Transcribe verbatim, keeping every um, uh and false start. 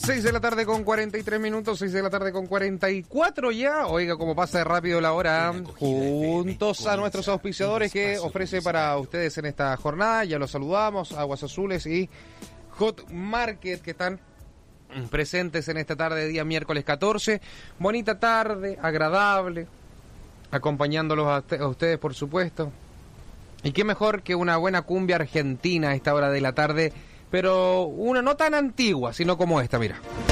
seis de la tarde con cuarenta y tres minutos, seis de la tarde con cuarenta y cuatro ya. Oiga, cómo pasa de rápido la hora. Juntos a nuestros auspiciadores que ofrece para ustedes en esta jornada. Ya los saludamos, Aguas Azules y Hot Market, que están presentes en esta tarde, día miércoles catorce. Bonita tarde, agradable, acompañándolos a, a ustedes, por supuesto. Y qué mejor que una buena cumbia argentina a esta hora de la tarde, pero una no tan antigua, sino como esta, mira.